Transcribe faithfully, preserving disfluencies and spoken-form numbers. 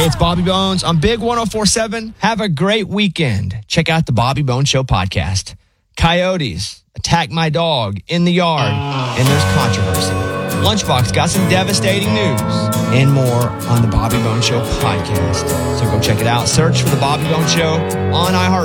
Hey, it's Bobby Bones on Big one oh four point seven. Have a great weekend. Check out the Bobby Bones Show podcast. Coyotes attacked my dog in the yard, and there's controversy. Lunchbox got some devastating news and more on the Bobby Bones Show podcast. So go check it out. Search for the Bobby Bones Show on iHeart.